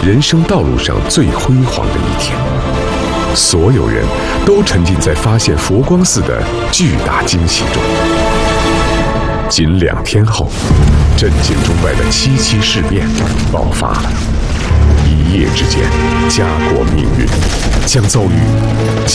人生道路上最辉煌的一天。所有人都沉浸在发现佛光寺的巨大惊喜中。仅2天后，震惊中外的7起事变爆发了。一夜之间，家国命运将遭遇